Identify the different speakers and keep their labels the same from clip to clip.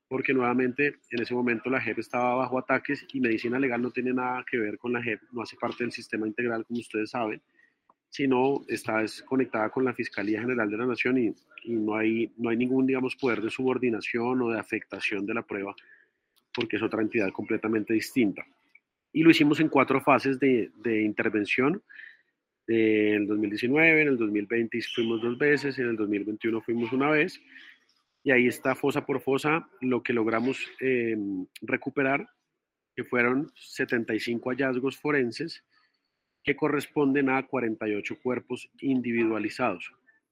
Speaker 1: porque nuevamente en ese momento la JEP estaba bajo ataques y medicina legal no tiene nada que ver con la JEP, no hace parte del sistema integral como ustedes saben, sino está conectada con la Fiscalía General de la Nación y no hay ningún, digamos, poder de subordinación o de afectación de la prueba, porque es otra entidad completamente distinta. Y lo hicimos en 4 fases de intervención. En el 2019, en el 2020 fuimos 2 veces, en el 2021 fuimos una vez, y ahí está fosa por fosa lo que logramos recuperar, que fueron 75 hallazgos forenses que corresponden a 48 cuerpos individualizados.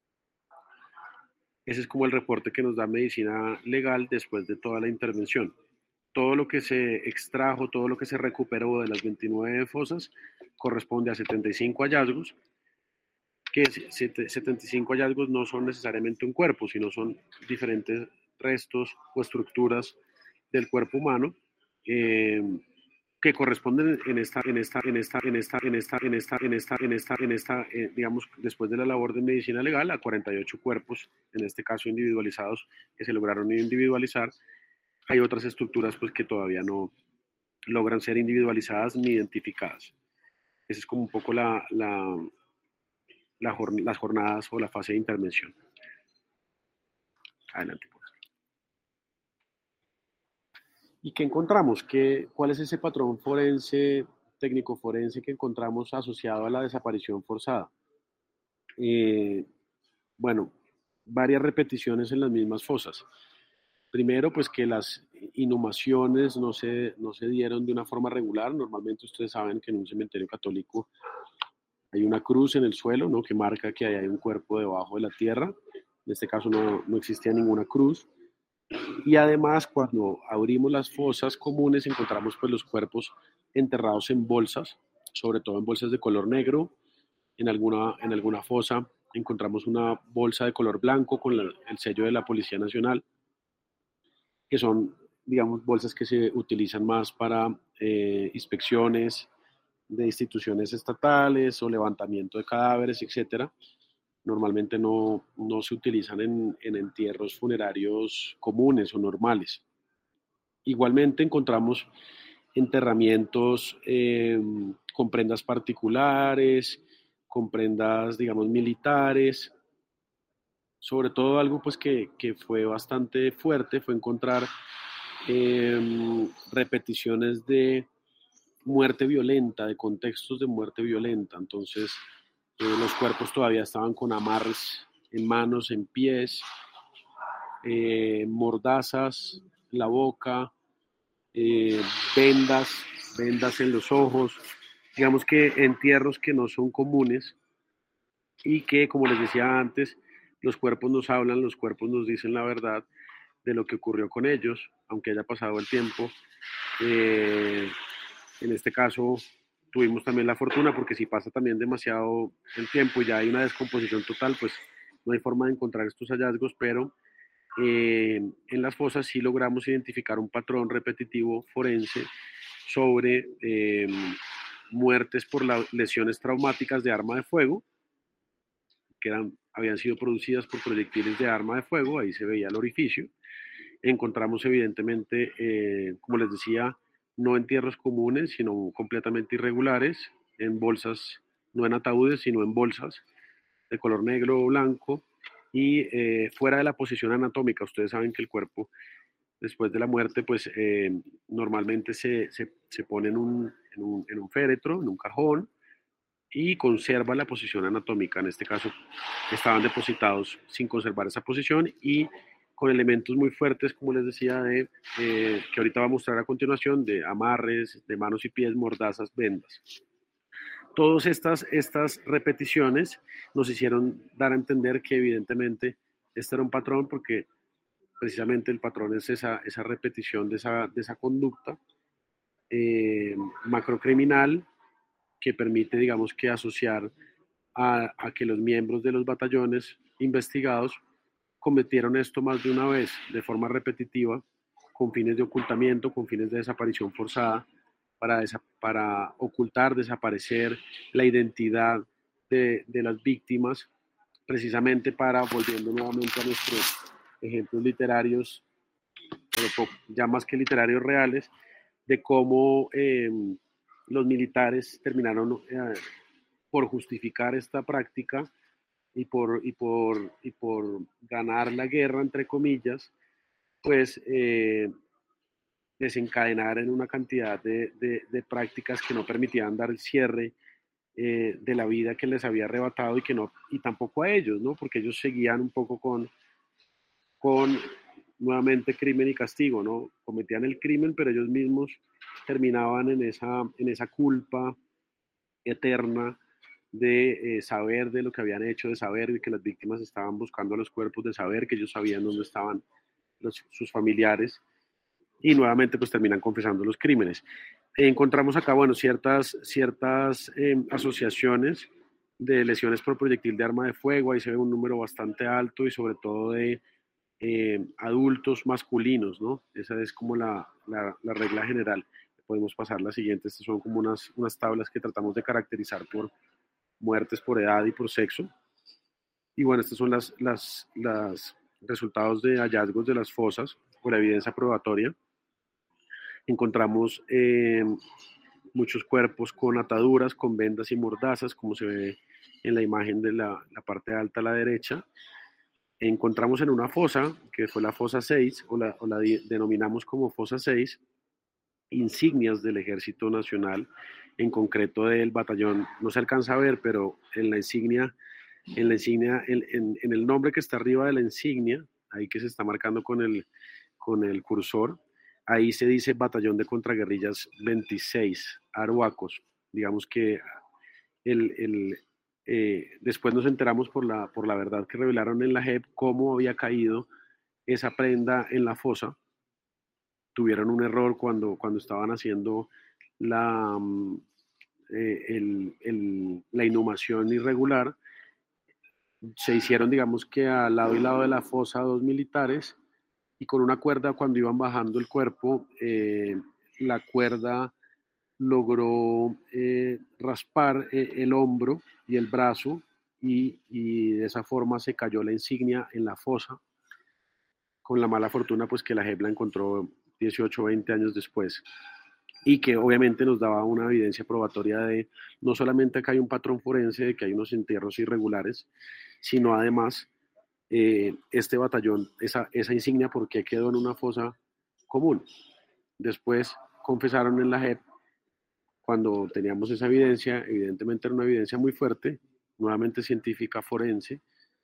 Speaker 1: Ese es como el reporte que nos da medicina legal después de toda la intervención. Todo lo que se extrajo, todo lo que se recuperó de las 29 fosas corresponde a 75 hallazgos, que 75 hallazgos no son necesariamente un cuerpo, sino son diferentes restos o estructuras del cuerpo humano que corresponden digamos, después de la labor de medicina legal, a 48 cuerpos, en este caso individualizados, que se lograron individualizar. Hay otras estructuras pues que todavía no logran ser individualizadas ni identificadas. Esa es como un poco las jornadas o la fase de intervención. Adelante. ¿Y qué encontramos? ¿Cuál es ese patrón forense, técnico forense que encontramos asociado a la desaparición forzada? Bueno, varias repeticiones en las mismas fosas. Primero, pues que las inhumaciones no se dieron de una forma regular. Normalmente ustedes saben que en un cementerio católico hay una cruz en el suelo, ¿no? Que marca que hay un cuerpo debajo de la tierra. En este caso no existía ninguna cruz. Y además, cuando abrimos las fosas comunes, encontramos pues los cuerpos enterrados en bolsas, sobre todo en bolsas de color negro. En alguna fosa encontramos una bolsa de color blanco con el sello de la Policía Nacional, que son, digamos, bolsas que se utilizan más para inspecciones de instituciones estatales o levantamiento de cadáveres, etcétera. Normalmente no se utilizan en entierros funerarios comunes o normales. Igualmente encontramos enterramientos con prendas particulares, con prendas, digamos, militares. Sobre todo algo pues que fue bastante fuerte fue encontrar repeticiones de muerte violenta, de contextos de muerte violenta. Entonces, los cuerpos todavía estaban con amarres en manos, en pies, mordazas en la boca, eh, vendas, vendas en los ojos. Digamos que entierros que no son comunes y que, como les decía antes, los cuerpos nos hablan, los cuerpos nos dicen la verdad de lo que ocurrió con ellos, aunque haya pasado el tiempo. En este caso tuvimos también la fortuna, porque si pasa también demasiado el tiempo y ya hay una descomposición total, pues no hay forma de encontrar estos hallazgos, pero en las fosas sí logramos identificar un patrón repetitivo forense sobre muertes por lesiones traumáticas de arma de fuego, que habían sido producidas por proyectiles de arma de fuego. Ahí se veía el orificio. Encontramos evidentemente, como les decía, no entierros comunes, sino completamente irregulares, en bolsas, no en ataúdes, sino en bolsas de color negro o blanco, y fuera de la posición anatómica. Ustedes saben que el cuerpo, después de la muerte, pues normalmente se pone en un féretro, en un cajón, y conserva la posición anatómica. En este caso, estaban depositados sin conservar esa posición y con elementos muy fuertes, como les decía, que ahorita va a mostrar a continuación, de amarres, de manos y pies, mordazas, vendas. Todas estas repeticiones nos hicieron dar a entender que evidentemente este era un patrón, porque precisamente el patrón es esa repetición de esa conducta macrocriminal, que permite, digamos, que asociar a que los miembros de los batallones investigados cometieron esto más de una vez, de forma repetitiva, con fines de ocultamiento, con fines de desaparición forzada, para ocultar, desaparecer la identidad de las víctimas, precisamente para, volviendo nuevamente a nuestros ejemplos literarios, ya más que literarios reales, de cómo los militares terminaron por justificar esta práctica y por ganar la guerra, entre comillas, pues desencadenar en una cantidad de prácticas que no permitían dar el cierre de la vida que les había arrebatado y tampoco a ellos, ¿no? Porque ellos seguían un poco con nuevamente crimen y castigo, ¿no? Cometían el crimen, pero ellos mismos terminaban en esa culpa eterna de saber de lo que habían hecho, de saber de que las víctimas estaban buscando los cuerpos, de saber que ellos sabían dónde estaban sus familiares y nuevamente pues terminan confesando los crímenes. Encontramos acá, bueno, ciertas asociaciones de lesiones por proyectil de arma de fuego, ahí se ve un número bastante alto y sobre todo de adultos masculinos, ¿no? Esa es como la regla general. Podemos pasar la siguiente, estas son como unas tablas que tratamos de caracterizar por muertes por edad y por sexo. Y bueno, estos son los resultados de hallazgos de las fosas o la evidencia probatoria. Encontramos muchos cuerpos con ataduras, con vendas y mordazas, como se ve en la imagen de la parte alta a la derecha. Encontramos en una fosa, que fue la fosa 6, o la denominamos como fosa 6, insignias del Ejército Nacional, en concreto del batallón. No se alcanza a ver, pero en la insignia, en el nombre que está arriba de la insignia, ahí que se está marcando con el cursor, ahí se dice Batallón de Contraguerrillas 26, Arhuacos. Digamos que después nos enteramos por la verdad que revelaron en la JEP cómo había caído esa prenda en la fosa. Tuvieron un error cuando estaban haciendo la inhumación irregular. Se hicieron, digamos que al lado y lado de la fosa, dos militares, y con una cuerda, cuando iban bajando el cuerpo, la cuerda logró raspar el hombro y el brazo, y de esa forma se cayó la insignia en la fosa, con la mala fortuna pues que la JEP la encontró 18 o 20 años después, y que obviamente nos daba una evidencia probatoria de no solamente que hay un patrón forense, de que hay unos entierros irregulares, sino además este batallón, esa insignia, ¿por qué quedó en una fosa común? Después confesaron en la JEP, cuando teníamos esa evidencia, evidentemente era una evidencia muy fuerte, nuevamente científica forense,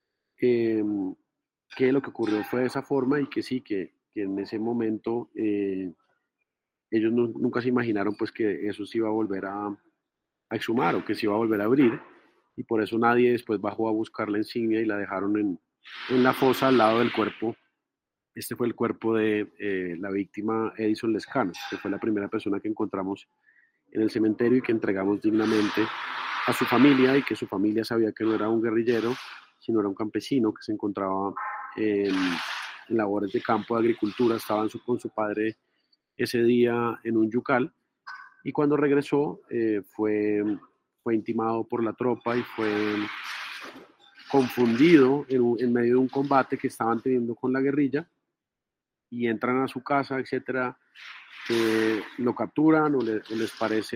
Speaker 1: que lo que ocurrió fue de esa forma y que sí, que en ese momento ellos nunca se imaginaron pues que eso se iba a volver a exhumar o que se iba a volver a abrir, y por eso nadie después bajó a buscar la insignia y la dejaron en la fosa al lado del cuerpo. Este fue el cuerpo de la víctima Edison Lescano, que fue la primera persona que encontramos en el cementerio y que entregamos dignamente a su familia, y que su familia sabía que no era un guerrillero, sino era un campesino que se encontraba en labores de campo, de agricultura. Estaba con su padre ese día en un yucal, y cuando regresó fue intimado por la tropa y fue confundido en medio de un combate que estaban teniendo con la guerrilla, y entran a su casa, etcétera. Lo capturan o les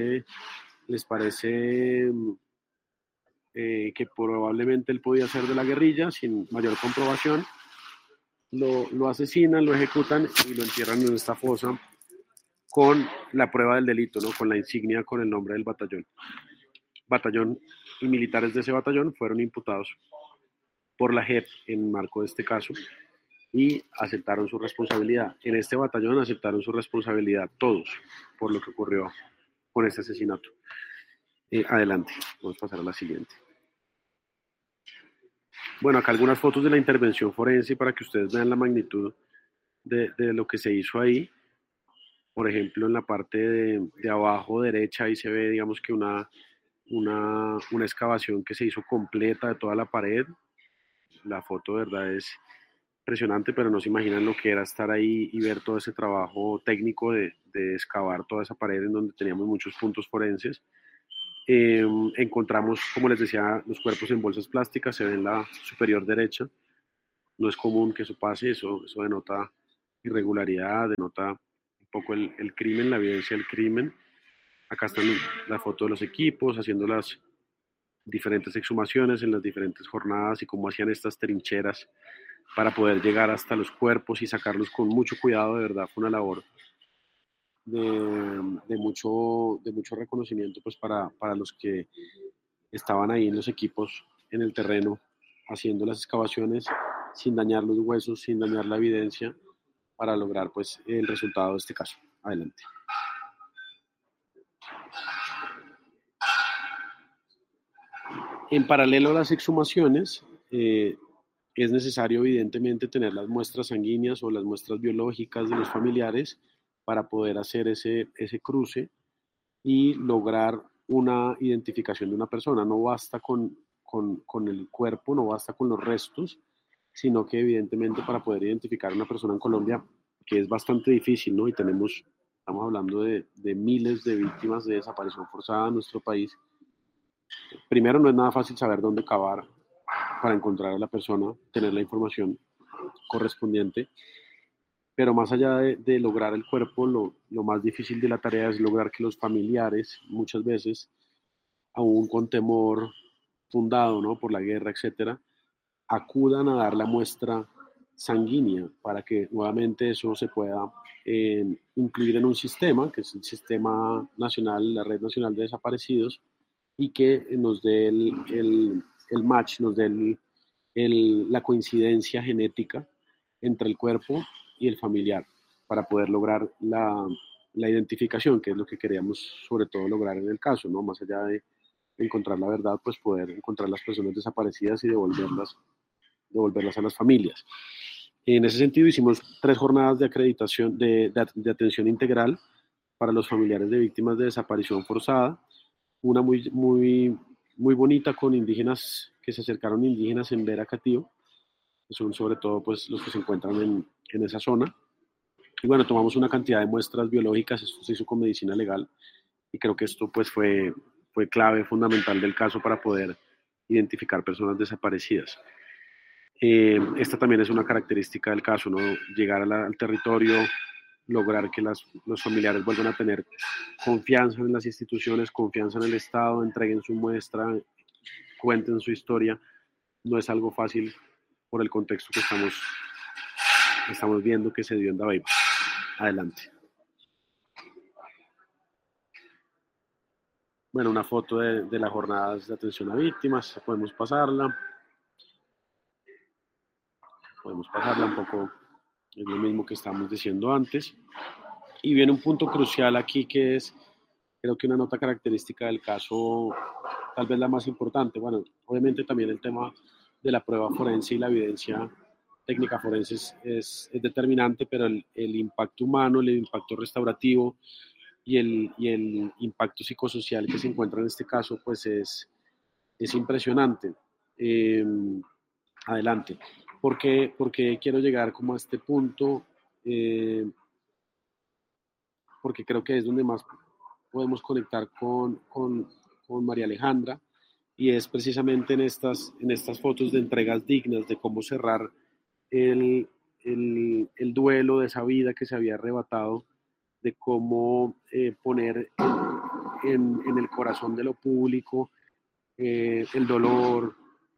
Speaker 1: parece que probablemente él podía ser de la guerrilla sin mayor comprobación. Lo asesinan, lo ejecutan y lo entierran en esta fosa con la prueba del delito, ¿no? Con la insignia, con el nombre del batallón. Batallón y militares de ese batallón fueron imputados por la JEP en marco de este caso y aceptaron su responsabilidad. En este batallón aceptaron su responsabilidad todos por lo que ocurrió con este asesinato. Adelante, vamos a pasar a la siguiente. Bueno, acá algunas fotos de la intervención forense para que ustedes vean la magnitud de lo que se hizo ahí. Por ejemplo, en la parte de abajo derecha, ahí se ve, digamos que una excavación que se hizo completa de toda la pared. La foto, de verdad, es impresionante, pero no se imaginan lo que era estar ahí y ver todo ese trabajo técnico de excavar toda esa pared en donde teníamos muchos puntos forenses. Encontramos, como les decía, los cuerpos en bolsas plásticas, se ve en la superior derecha. No es común que eso pase, eso denota irregularidad, denota un poco el crimen, la evidencia del crimen. Acá están la foto de los equipos haciendo las diferentes exhumaciones en las diferentes jornadas y cómo hacían estas trincheras para poder llegar hasta los cuerpos y sacarlos con mucho cuidado. De verdad fue una labor de mucho reconocimiento pues para los que estaban ahí en los equipos en el terreno haciendo las excavaciones sin dañar los huesos, sin dañar la evidencia, para lograr pues el resultado de este caso. Adelante. En paralelo a las exhumaciones, es necesario evidentemente tener las muestras sanguíneas o las muestras biológicas de los familiares para poder hacer ese cruce y lograr una identificación de una persona. No basta con el cuerpo, no basta con los restos, sino que evidentemente para poder identificar a una persona en Colombia, que es bastante difícil, ¿no? Y estamos hablando de miles de víctimas de desaparición forzada en nuestro país. Primero, no es nada fácil saber dónde cavar para encontrar a la persona, tener la información correspondiente, pero más allá de lograr el cuerpo, lo más difícil de la tarea es lograr que los familiares, muchas veces, aún con temor fundado, ¿no?, por la guerra, etcétera, acudan a dar la muestra sanguínea para que nuevamente eso se pueda incluir en un sistema, que es el Sistema Nacional, la Red Nacional de Desaparecidos, y que nos dé el match, nos dé la coincidencia genética entre el cuerpo y el familiar para poder lograr la identificación, que es lo que queríamos sobre todo lograr en el caso, ¿no? Más allá de encontrar la verdad, pues poder encontrar las personas desaparecidas y devolverlas a las familias. En ese sentido hicimos 3 jornadas de acreditación, de atención integral para los familiares de víctimas de desaparición forzada, una muy bonita con indígenas que se acercaron, indígenas en Vera Catío, que son sobre todo pues los que se encuentran en esa zona. Y bueno, tomamos una cantidad de muestras biológicas, esto se hizo con medicina legal, y creo que esto pues fue clave, fundamental del caso para poder identificar personas desaparecidas. Esta también es una característica del caso, ¿no? Llegar al territorio, lograr que los familiares vuelvan a tener confianza en las instituciones, confianza en el Estado, entreguen su muestra, cuenten su historia. No es algo fácil por el contexto que estamos viendo que se dio en Dabeiba. Adelante. Bueno, una foto de las jornadas de atención a víctimas, podemos pasarla un poco, es lo mismo que estábamos diciendo antes. Y viene un punto crucial aquí que es, creo que una nota característica del caso, tal vez la más importante. Bueno, obviamente también el tema de la prueba forense y la evidencia técnica forense es determinante, pero el impacto humano, el impacto restaurativo y el impacto psicosocial que se encuentra en este caso, pues es impresionante. Adelante. Porque quiero llegar como a este punto, porque creo que es donde más podemos conectar con María Alejandra, y es precisamente en estas fotos de entregas dignas, de cómo cerrar el duelo de esa vida que se había arrebatado, de cómo poner en el corazón de lo público el dolor,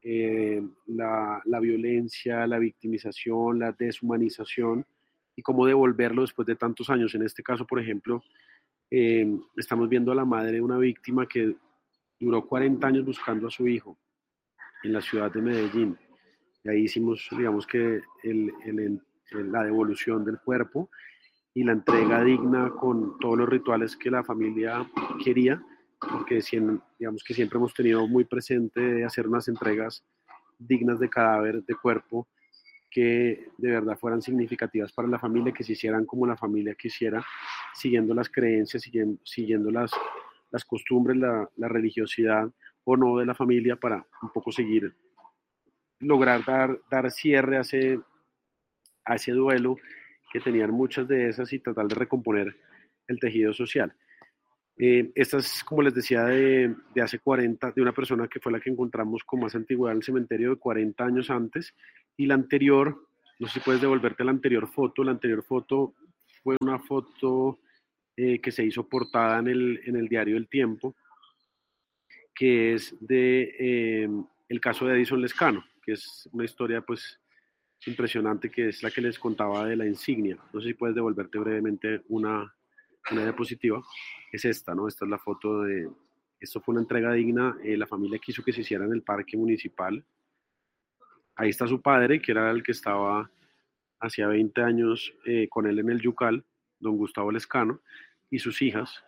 Speaker 1: la violencia, la victimización, la deshumanización, y cómo devolverlo después de tantos años. En este caso, por ejemplo, estamos viendo a la madre de una víctima que duró 40 años buscando a su hijo en la ciudad de Medellín. Y ahí hicimos, digamos que la devolución del cuerpo y la entrega digna con todos los rituales que la familia quería, porque digamos que siempre hemos tenido muy presente hacer unas entregas dignas de cadáver, de cuerpo, que de verdad fueran significativas para la familia, que se hicieran como la familia quisiera, siguiendo las creencias, siguiendo las costumbres, la religiosidad o no de la familia, para un poco lograr dar cierre a ese duelo que tenían muchas de esas y tratar de recomponer el tejido social. Esta es, como les decía, de hace 40, de una persona que fue la que encontramos con más antigüedad en el cementerio, de 40 años antes, y la anterior No sé si puedes devolverte la anterior foto. La anterior foto fue una foto que se hizo portada en el diario El Tiempo, que es de el caso de Edison Lescano, que es una historia pues impresionante, que es la que les contaba de la insignia. No sé si puedes devolverte brevemente una diapositiva. Es esta, ¿no? Esta es la foto de... Esto fue una entrega digna. La familia quiso que se hiciera en el parque municipal. Ahí está su padre, que era el que estaba hacía 20 años con él en el Yucal, don Gustavo Lescano, y sus hijas,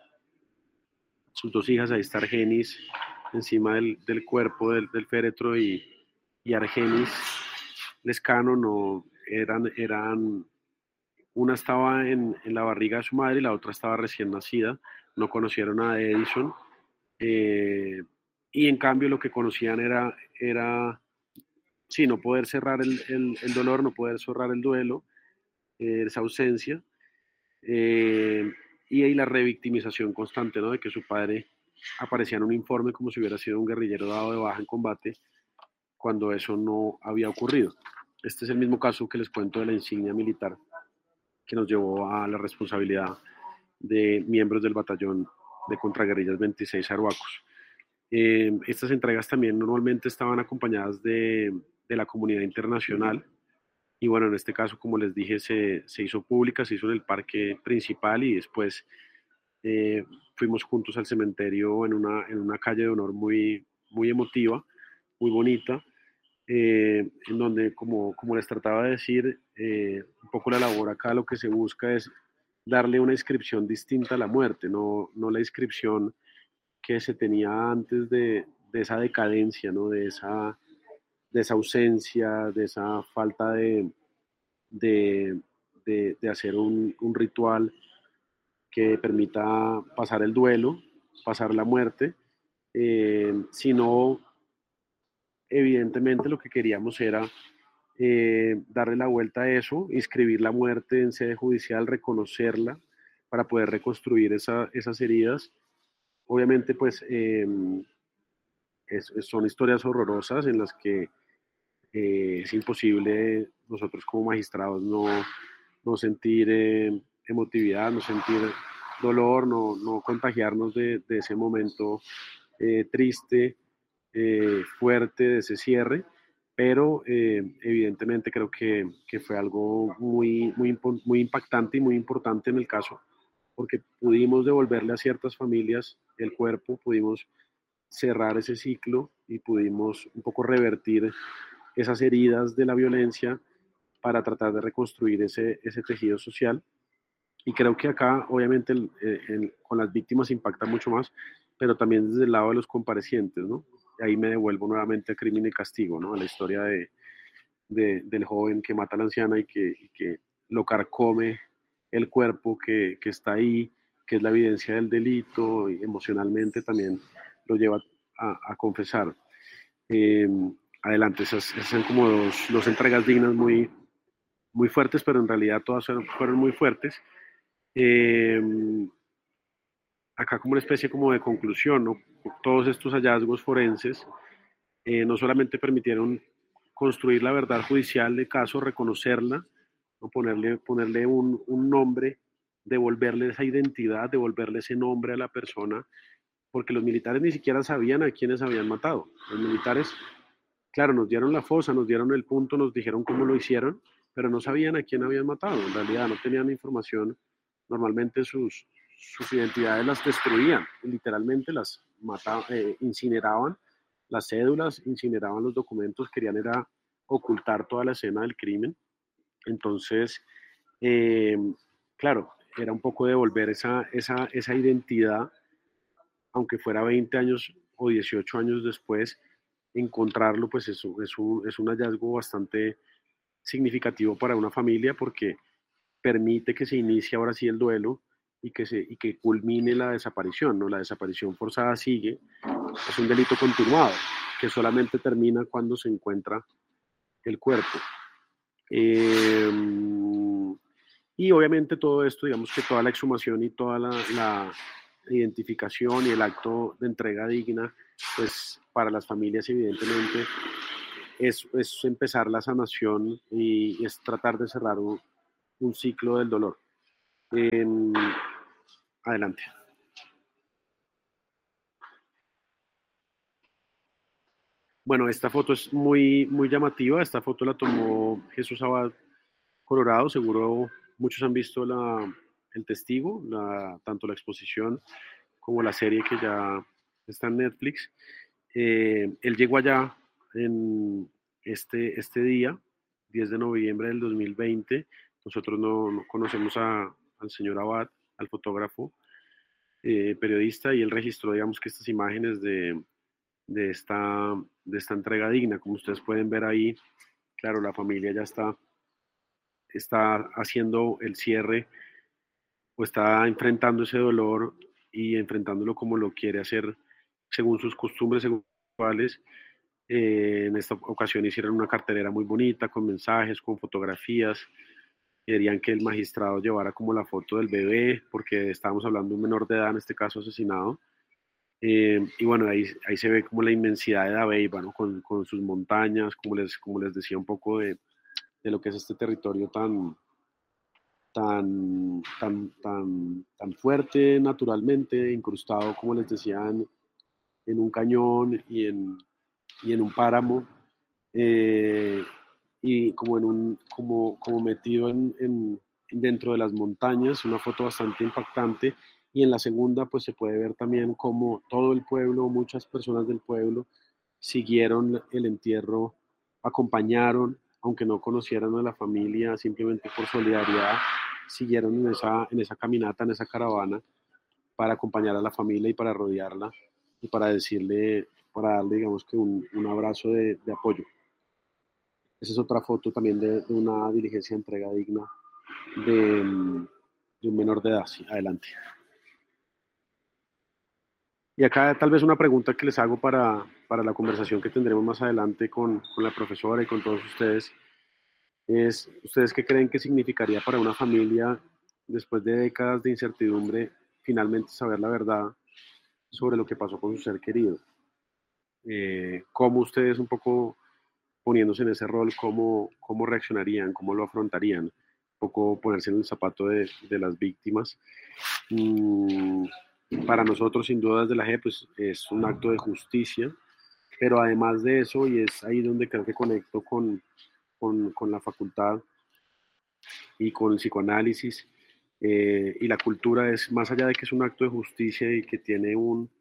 Speaker 1: sus dos hijas. Ahí está Argenis encima del cuerpo del féretro, y Argenis Lescano no eran una estaba en la barriga de su madre y la otra estaba recién nacida. No conocieron a Edison, eh, y en cambio lo que conocían era sí, no poder cerrar el dolor, no poder cerrar el duelo, esa ausencia, eh, y ahí la revictimización constante, ¿no? De que su padre aparecía en un informe como si hubiera sido un guerrillero dado de baja en combate, cuando eso no había ocurrido. Este es el mismo caso que les cuento de la insignia militar, que nos llevó a la responsabilidad de miembros del batallón de contraguerrillas 26 Arhuacos. Estas entregas también normalmente estaban acompañadas de la comunidad internacional, y bueno, en este caso, como les dije, se hizo pública, se hizo en el parque principal, y después eh, fuimos juntos al cementerio en una calle de honor muy emotiva, muy bonita, en donde, como les trataba de decir, un poco la labor acá lo que se busca es darle una inscripción distinta a la muerte, no la inscripción que se tenía antes de esa decadencia, ¿no? De esa ausencia, de esa falta de, de hacer un ritual que permita pasar el duelo, pasar la muerte, sino evidentemente lo que queríamos era darle la vuelta a eso, inscribir la muerte en sede judicial, reconocerla para poder reconstruir esas heridas. Obviamente, pues son historias horrorosas en las que es imposible nosotros como magistrados no sentir emotividad, no sentir dolor, no contagiarnos de ese momento triste, fuerte, de ese cierre, pero evidentemente creo que fue algo muy impactante y muy importante en el caso, porque pudimos devolverle a ciertas familias el cuerpo, pudimos cerrar ese ciclo y pudimos un poco revertir esas heridas de la violencia para tratar de reconstruir ese tejido social. Y creo que acá, obviamente, con las víctimas impacta mucho más, pero también desde el lado de los comparecientes, ¿no? Y ahí me devuelvo nuevamente a Crimen y Castigo, ¿no? A la historia del joven que mata a la anciana y que lo carcome el cuerpo que está ahí, que es la evidencia del delito, y emocionalmente también lo lleva a confesar. Eh, Adelante, esas son como dos entregas dignas muy fuertes, pero en realidad todas fueron muy fuertes. Eh, Acá como una especie como de conclusión, ¿no? Todos estos hallazgos forenses no solamente permitieron construir la verdad judicial de caso, reconocerla, ¿no? Ponerle un nombre, devolverle esa identidad, devolverle ese nombre a la persona, porque los militares ni siquiera sabían a quiénes habían matado. Los militares, claro, nos dieron la fosa, nos dieron el punto, nos dijeron cómo lo hicieron, pero no sabían a quién habían matado. En realidad no tenían información. Normalmente sus identidades las destruían, literalmente las mataban, incineraban las cédulas, incineraban los documentos, querían era ocultar toda la escena del crimen. Entonces, eh, claro, era un poco devolver esa identidad, aunque fuera 20 años o 18 años después, encontrarlo, pues eso es un hallazgo bastante significativo para una familia, porque permite que se inicie ahora sí el duelo y que culmine la desaparición, ¿no? La desaparición forzada sigue, es un delito continuado que solamente termina cuando se encuentra el cuerpo. Eh, y obviamente todo esto, digamos que toda la exhumación y toda la identificación y el acto de entrega digna, pues para las familias evidentemente es empezar la sanación y es tratar de cerrar un ciclo del dolor. En, adelante. Bueno, esta foto es muy llamativa. Esta foto la tomó Jesús Abad Colorado. Seguro muchos han visto el testigo, tanto la exposición como la serie que ya está en Netflix. Él llegó allá en este día, 10 de noviembre del 2020. Nosotros no conocemos al señor Abad, al fotógrafo, periodista, y él registró, digamos, que estas imágenes de esta entrega digna. Como ustedes pueden ver ahí, claro, la familia ya está haciendo el cierre o está enfrentando ese dolor y enfrentándolo como lo quiere hacer según sus costumbres, según cuáles. En esta ocasión hicieron una cartelera muy bonita con mensajes, con fotografías. Querían que el magistrado llevara como la foto del bebé, porque estábamos hablando de un menor de edad, en este caso asesinado. Y bueno, ahí se ve como la inmensidad de Dabeiba, ¿no? Con sus montañas, como les decía, un poco de lo que es este territorio tan fuerte naturalmente, incrustado, como les decía, en un cañón y en un páramo, eh, y como metido dentro de las montañas. Una foto bastante impactante. Y en la segunda pues se puede ver también como todo el pueblo, muchas personas del pueblo siguieron el entierro, acompañaron, aunque no conocieran a la familia, simplemente por solidaridad, siguieron en esa caminata, en esa caravana, para acompañar a la familia y para rodearla y para darle, digamos, que un abrazo de apoyo. Esa es otra foto también de una diligencia de entrega digna de, de un menor de edad. Sí, adelante. Y acá tal vez una pregunta que les hago para la conversación que tendremos más adelante con la profesora y con todos ustedes es: ¿ustedes qué creen que significaría para una familia, después de décadas de incertidumbre, finalmente saber la verdad sobre lo que pasó con su ser querido? ¿Cómo ustedes, un poco poniéndose en ese rol, cómo reaccionarían, cómo lo afrontarían? Un poco ponerse en el zapato de las víctimas. Mm, para nosotros, sin duda, desde la G, pues es un acto de justicia, pero además de eso, y es ahí donde creo que conecto con la facultad y con el psicoanálisis, y la cultura, es más allá de que es un acto de justicia y que tiene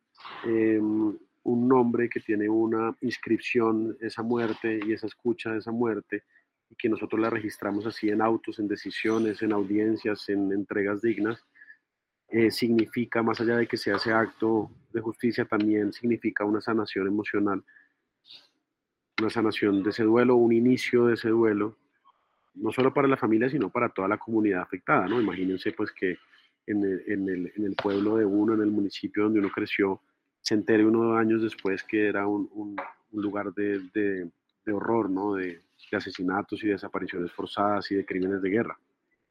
Speaker 1: un nombre, que tiene una inscripción, esa muerte y esa escucha de esa muerte, y que nosotros la registramos así en autos, en decisiones, en audiencias, en entregas dignas. Significa, más allá de que sea ese acto de justicia, también significa una sanación emocional, una sanación de ese duelo, un inicio de ese duelo, no solo para la familia, sino para toda la comunidad afectada, ¿no? Imagínense pues que en el pueblo de uno, en el municipio donde uno creció, se entere unos años después que era un lugar de horror, ¿no? De asesinatos y desapariciones forzadas y de crímenes de guerra.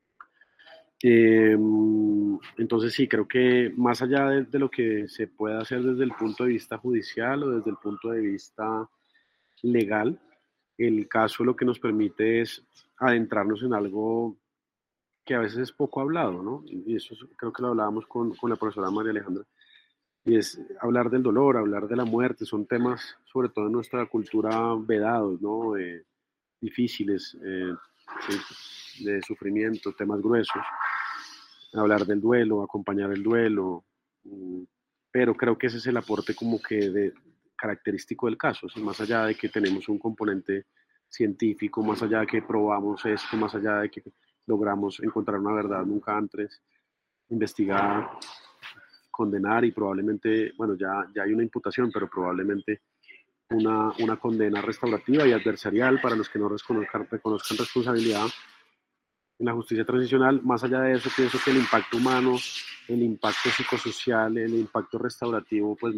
Speaker 1: Entonces sí, creo que más allá de lo que se pueda hacer desde el punto de vista judicial o desde el punto de vista legal, el caso lo que nos permite es adentrarnos en algo que a veces es poco hablado, ¿no? Y eso creo que lo hablábamos con la profesora María Alejandra, y es hablar del dolor, hablar de la muerte. Son temas, sobre todo en nuestra cultura, vedados, ¿no? Difíciles, sí, de sufrimiento, temas gruesos. Hablar del duelo, acompañar el duelo, pero creo que ese es el aporte como que característico del caso, ¿sí? Más allá de que tenemos un componente científico, más allá de que probamos esto, más allá de que logramos encontrar una verdad nunca antes investigada, condenar y probablemente, bueno, ya hay una imputación, pero probablemente una condena restaurativa y adversarial para los que no reconozcan responsabilidad en la justicia transicional. Más allá de eso, pienso que el impacto humano, el impacto psicosocial, el impacto restaurativo, pues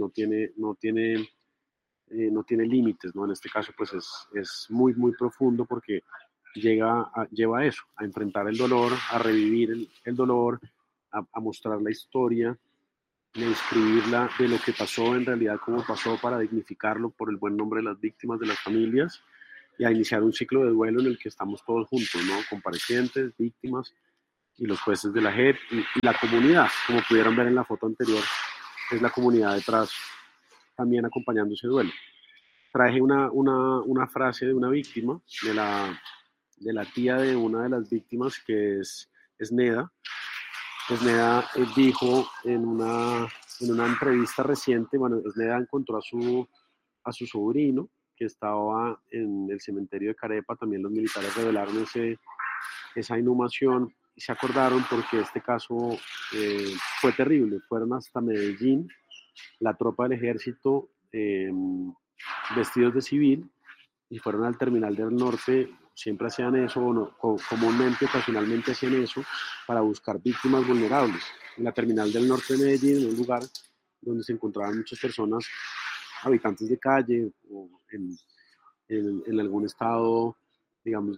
Speaker 1: no tiene límites, ¿no? En este caso, pues es muy profundo, porque lleva a eso, a enfrentar el dolor, a revivir el dolor, a mostrar la historia, a inscribirla de lo que pasó en realidad, cómo pasó, para dignificarlo por el buen nombre de las víctimas, de las familias, y a iniciar un ciclo de duelo en el que estamos todos juntos, ¿no? Comparecientes, víctimas y los jueces de la JEP y la comunidad, como pudieron ver en la foto anterior, es la comunidad detrás también acompañando ese duelo. Traje una frase de una víctima, de la tía de una de las víctimas, que es Neda. Esneda dijo en una entrevista reciente, bueno, Esneda encontró a su sobrino que estaba en el cementerio de Carepa, también los militares revelaron esa inhumación y se acordaron porque este caso fue terrible, fueron hasta Medellín, la tropa del ejército vestidos de civil y fueron al terminal del norte, siempre hacían eso, o no, comúnmente, ocasionalmente hacían eso, para buscar víctimas vulnerables. En la terminal del norte de Medellín, en un lugar donde se encontraban muchas personas, habitantes de calle, o en algún estado, digamos,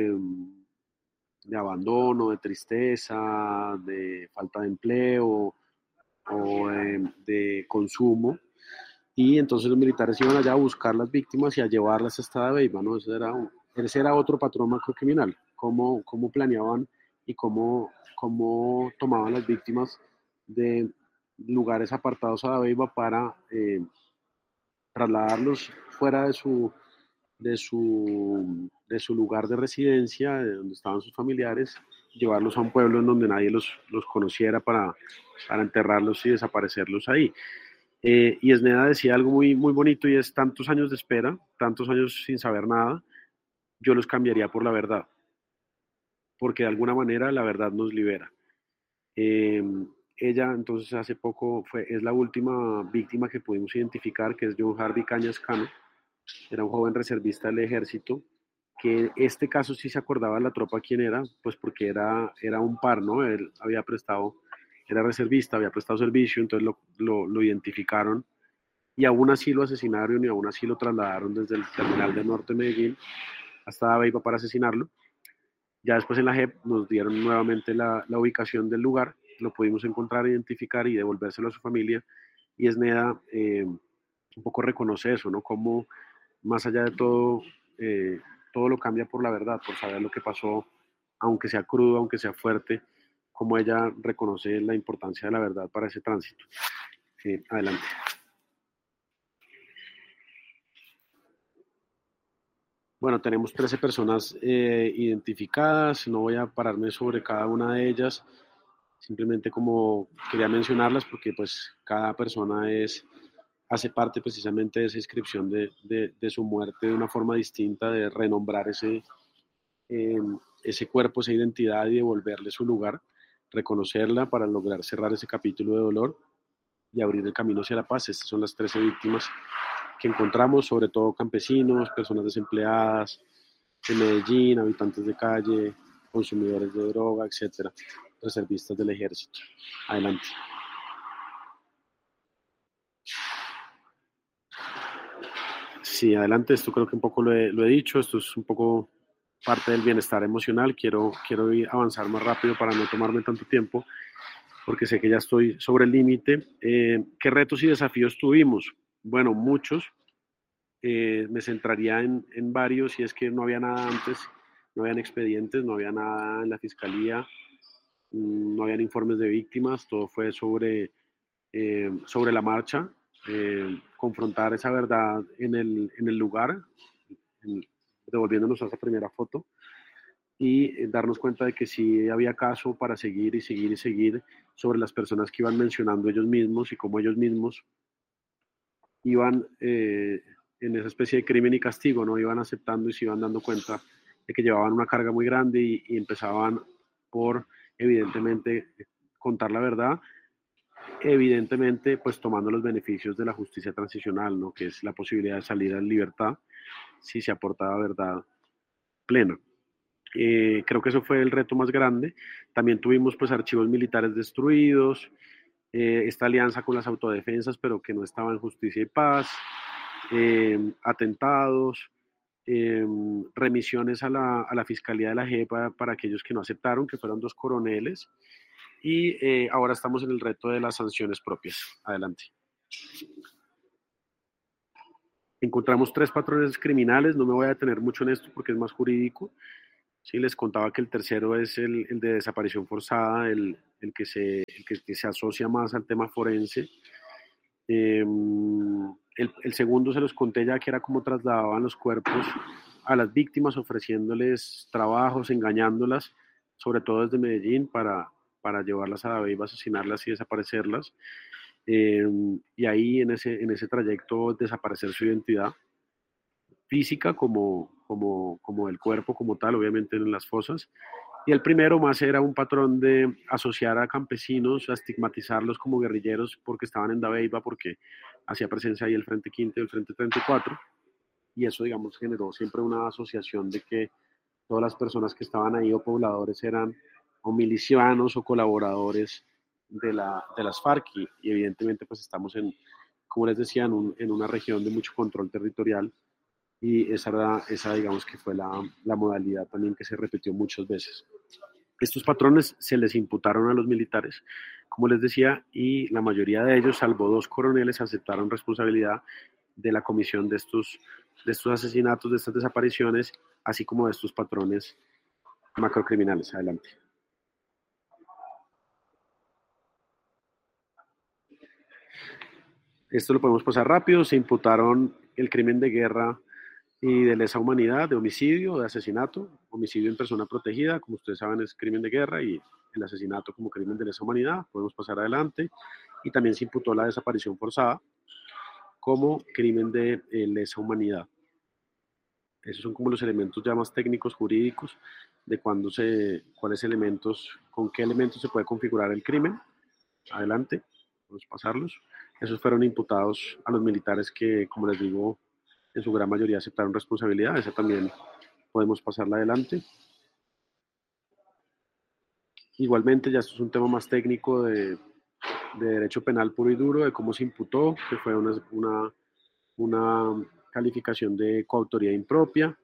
Speaker 1: de abandono, de tristeza, de falta de empleo o de consumo. Y entonces los militares iban allá a buscar las víctimas y a llevarlas hasta Dabeiba, ¿no? Ese era otro patrón macrocriminal, cómo planeaban y cómo tomaban las víctimas de lugares apartados a Dabeiba para trasladarlos fuera de su lugar de residencia, de donde estaban sus familiares, llevarlos a un pueblo en donde nadie los conociera para enterrarlos y desaparecerlos ahí. Y Esneda decía algo muy bonito y es: tantos años de espera, tantos años sin saber nada, yo los cambiaría por la verdad, porque de alguna manera la verdad nos libera. Eh, Ella entonces hace poco es la última víctima que pudimos identificar, que es John Harvey Cañas Cano, era un joven reservista del ejército, que este caso sí se acordaba de la tropa quién era, pues porque era un par, ¿no? Él había prestado, era reservista, había prestado servicio, entonces lo identificaron y aún así lo asesinaron y aún así lo trasladaron desde el terminal del norte de Medellín hasta Dabeiba para asesinarlo. Ya después en la JEP nos dieron nuevamente la ubicación del lugar, lo pudimos encontrar, identificar y devolvérselo a su familia. Y Esneda un poco reconoce eso, ¿no? Como más allá de todo, todo lo cambia por la verdad, por saber lo que pasó, aunque sea crudo, aunque sea fuerte, como ella reconoce la importancia de la verdad para ese tránsito. Adelante. Bueno, tenemos 13 personas identificadas, no voy a pararme sobre cada una de ellas, simplemente como quería mencionarlas porque pues cada persona hace parte precisamente de esa inscripción de su muerte de una forma distinta, de renombrar eh, ese cuerpo, esa identidad y devolverle su lugar, reconocerla para lograr cerrar ese capítulo de dolor y abrir el camino hacia la paz. Estas son las 13 víctimas que encontramos, sobre todo campesinos, personas desempleadas de Medellín, habitantes de calle, consumidores de droga, etcétera, reservistas del ejército. Adelante. Sí, adelante. Esto creo que un poco lo he dicho. Esto es un poco parte del bienestar emocional. Quiero avanzar más rápido para no tomarme tanto tiempo, porque sé que ya estoy sobre el límite. ¿Qué retos y desafíos tuvimos? Bueno, muchos. Me centraría en varios, y es que no había nada antes, no habían expedientes, no había nada en la fiscalía, no habían informes de víctimas, todo fue sobre la marcha, confrontar esa verdad en el lugar, devolviéndonos a esa primera foto, y darnos cuenta de que sí había caso para seguir y seguir y seguir sobre las personas que iban mencionando ellos mismos y cómo ellos mismos iban en esa especie de crimen y castigo, ¿no? Iban aceptando y se iban dando cuenta de que llevaban una carga muy grande y empezaban por, evidentemente, contar la verdad, evidentemente, pues tomando los beneficios de la justicia transicional, ¿no? Que es la posibilidad de salir en libertad si se aportaba verdad plena. Creo que eso fue el reto más grande. También tuvimos pues archivos militares destruidos, esta alianza con las autodefensas, pero que no estaba en justicia y paz, atentados, remisiones a la Fiscalía de la JEP para aquellos que no aceptaron, que fueron 2 coroneles, y ahora estamos en el reto de las sanciones propias. Adelante. Encontramos 3 patrones criminales, no me voy a detener mucho en esto porque es más jurídico. Sí, les contaba que el tercero es el de desaparición forzada, el que se asocia más al tema forense. El segundo se los conté ya, que era cómo trasladaban los cuerpos a las víctimas, ofreciéndoles trabajos, engañándolas, sobre todo desde Medellín, para llevarlas a Dabeiba, asesinarlas y desaparecerlas. Y ahí en ese trayecto desaparecer su identidad física como del cuerpo como tal, obviamente en las fosas. Y el primero más era un patrón de asociar a campesinos, a estigmatizarlos como guerrilleros porque estaban en Dabeiba, porque hacía presencia ahí el Frente Quinto y el Frente 34. Y eso, digamos, generó siempre una asociación de que todas las personas que estaban ahí o pobladores eran o milicianos o colaboradores de las FARC y evidentemente pues estamos como les decía, en una región de mucho control territorial y esa digamos que fue la modalidad también que se repitió muchas veces. Estos patrones se les imputaron a los militares, como les decía, y la mayoría de ellos, salvo 2 coroneles, aceptaron responsabilidad de la comisión de estos asesinatos, de estas desapariciones, así como de estos patrones macrocriminales. Adelante. Esto lo podemos pasar rápido. Se imputaron el crimen de guerra y de lesa humanidad, de homicidio, de asesinato, homicidio en persona protegida, como ustedes saben es crimen de guerra, y el asesinato como crimen de lesa humanidad. Podemos pasar adelante. Y también se imputó la desaparición forzada como crimen de lesa humanidad. Esos son como los elementos ya más técnicos jurídicos de cuáles elementos, con qué elementos se puede configurar el crimen. Adelante, vamos a pasarlos. Esos fueron imputados a los militares que, como les digo, en su gran mayoría aceptaron responsabilidad. Esa también podemos pasarla adelante. Igualmente, ya esto es un tema más técnico de derecho penal puro y duro, de cómo se imputó, que fue una calificación de coautoría impropia.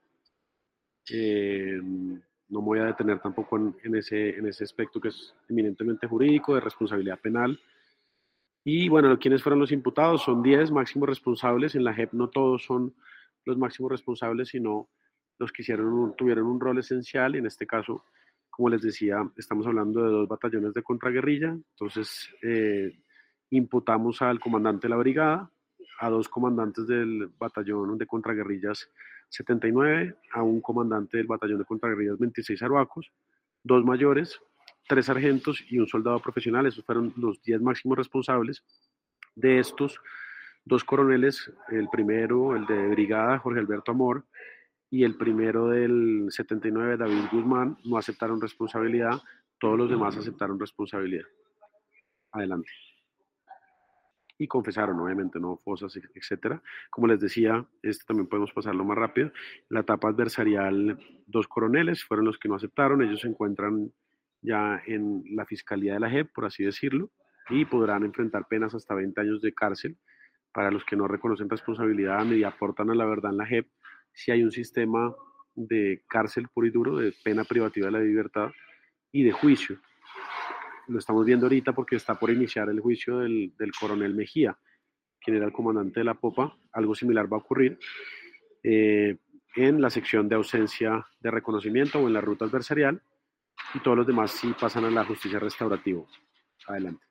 Speaker 1: No me voy a detener tampoco en ese aspecto que es eminentemente jurídico, de responsabilidad penal. Y bueno, ¿quiénes fueron los imputados? Son 10 máximos responsables. En la JEP no todos son los máximos responsables, sino los que tuvieron un rol esencial. En este caso, como les decía, estamos hablando de 2 batallones de contraguerrilla. Entonces, imputamos al comandante de la brigada, a 2 comandantes del batallón de contraguerrillas 79, a un comandante del batallón de contraguerrillas 26 Arhuacos, 2 mayores, 3 sargentos y un soldado profesional. Esos fueron los 10 máximos responsables. De estos, 2 coroneles, el primero, el de brigada, Jorge Alberto Amor, y el primero del 79, David Guzmán, no aceptaron responsabilidad. Todos los demás aceptaron responsabilidad. Adelante. Y confesaron, obviamente, no fosas, etcétera. Como les decía, este también podemos pasarlo más rápido. La etapa adversarial, 2 coroneles fueron los que no aceptaron. Ellos se encuentran ya en la fiscalía de la JEP, por así decirlo, y podrán enfrentar penas hasta 20 años de cárcel. Para los que no reconocen responsabilidad ni aportan a la verdad en la JEP, si hay un sistema de cárcel puro y duro, de pena privativa de la libertad y de juicio. Lo estamos viendo ahorita porque está por iniciar el juicio del coronel Mejía, quien era el comandante de la popa. Algo similar va a ocurrir eh, en la sección de ausencia de reconocimiento o en la ruta adversarial, y todos los demás sí pasan a la justicia restaurativa. Adelante.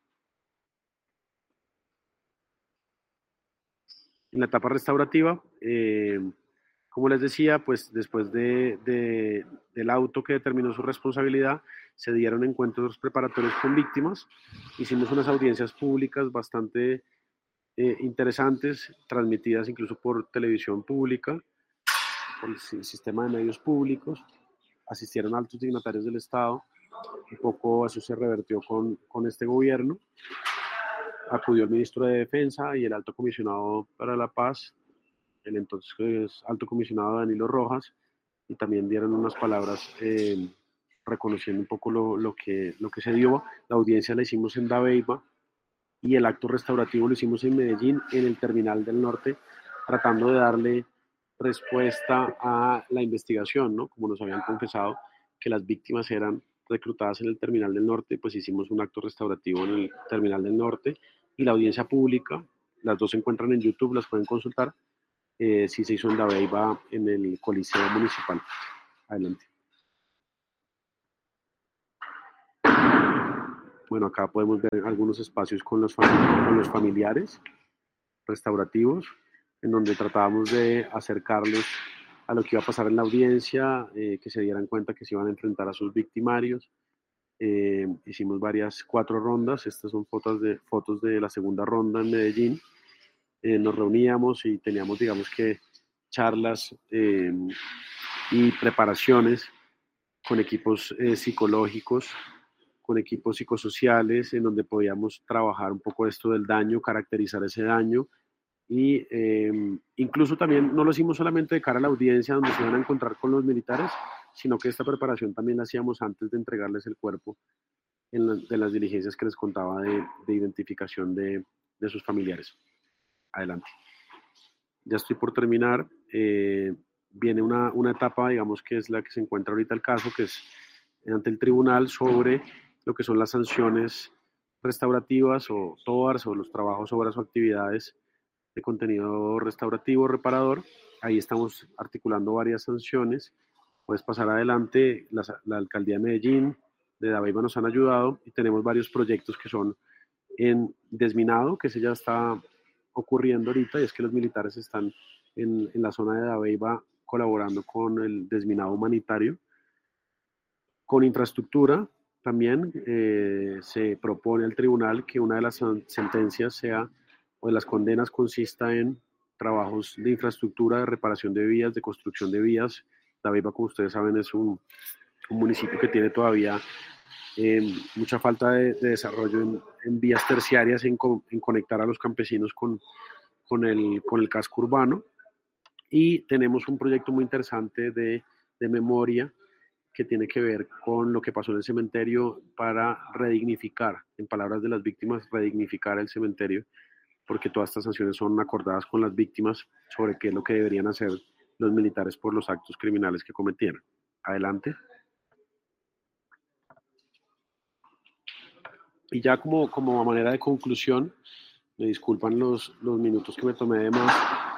Speaker 1: En la etapa restaurativa, como les decía, pues después del auto que determinó su responsabilidad, se dieron encuentros preparatorios con víctimas. Hicimos unas audiencias públicas bastante interesantes, transmitidas incluso por televisión pública, por el sistema de medios públicos. Asistieron altos dignatarios del Estado. Un poco eso se revertió con este gobierno. Acudió el ministro de Defensa y el alto comisionado para la paz, el entonces alto comisionado Danilo Rojas, y también dieron unas palabras reconociendo un poco lo que se dio. La audiencia la hicimos en Dabeiba y el acto restaurativo lo hicimos en Medellín, en el Terminal del Norte, tratando de darle respuesta a la investigación, ¿no? Como nos habían confesado que las víctimas eran reclutadas en el Terminal del Norte, pues hicimos un acto restaurativo en el Terminal del Norte y la audiencia pública. Las dos se encuentran en YouTube, las pueden consultar. sí se hizo en Dabeiba, en el Coliseo Municipal. Adelante. Bueno, acá podemos ver algunos espacios con los familiares restaurativos, en donde tratábamos de acercarlos a lo que iba a pasar en la audiencia, que se dieran cuenta que se iban a enfrentar a sus victimarios. Hicimos 4 rondas, estas son fotos de la segunda ronda en Medellín. Nos reuníamos y teníamos, digamos que, charlas y preparaciones con equipos psicológicos, con equipos psicosociales, en donde podíamos trabajar un poco esto del daño, caracterizar ese daño. Y incluso también no lo hicimos solamente de cara a la audiencia donde se iban a encontrar con los militares, sino que esta preparación también la hacíamos antes de entregarles el cuerpo de las diligencias que les contaba de identificación de sus familiares. Adelante. Ya estoy por terminar. Viene una etapa, digamos, que es la que se encuentra ahorita el caso, que es ante el tribunal sobre lo que son las sanciones restaurativas o TOARS o los trabajos, obras o actividades de contenido restaurativo, reparador. Ahí estamos articulando varias sanciones. Puedes pasar adelante. La alcaldía de Medellín, de Dabeiba nos han ayudado y tenemos varios proyectos que son en desminado, que se ya está ocurriendo ahorita, y es que los militares están en la zona de Dabeiba colaborando con el desminado humanitario. Con infraestructura también se propone al tribunal que una de las sentencias sea, o de las condenas consista en trabajos de infraestructura, de reparación de vías, de construcción de vías. Dabeiba, como ustedes saben, es un municipio que tiene todavía mucha falta de desarrollo en vías terciarias, en conectar a los campesinos con el casco urbano. Y tenemos un proyecto muy interesante de memoria que tiene que ver con lo que pasó en el cementerio para redignificar, en palabras de las víctimas, redignificar el cementerio, porque todas estas sanciones son acordadas con las víctimas sobre qué es lo que deberían hacer los militares por los actos criminales que cometieron. Adelante. Y ya como manera de conclusión, me disculpan los minutos que me tomé de más,